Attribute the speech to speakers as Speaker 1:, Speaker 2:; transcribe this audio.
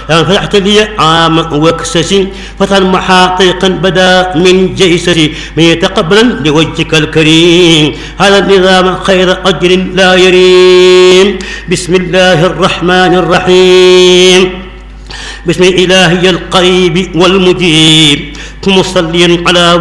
Speaker 1: فتحت لي عام وكسسي فتحا محاطيقا بدا من جيسسي من يتقبلا لوجهك الكريم هذا النظام خير أجر لا يريم. بسم الله الرحمن الرحيم. بسم إلهي القريب والمجيب مصليا على